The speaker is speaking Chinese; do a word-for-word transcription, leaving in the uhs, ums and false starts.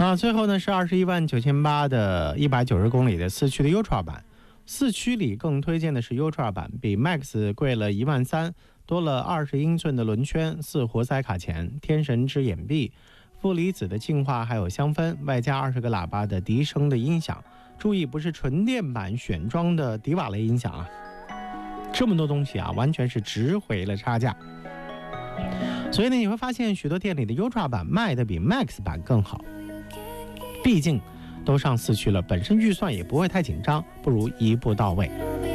啊，最后呢是二十一万九千八的一百九十公里的四驱的 Ultra 版，四驱里更推荐的是 Ultra 版，比 Max 贵了一万三，多了二十英寸的轮圈，四活塞卡钳，天神之眼臂，负离子的净化，还有香氛，外加二十个喇叭的笛声的音响。注意，不是纯电版选装的迪瓦雷音响啊。这么多东西啊，完全是值回了差价。所以呢，你会发现许多店里的 Ultra 版卖的比 Max 版更好。毕竟都上四驱了，本身预算也不会太紧张，不如一步到位。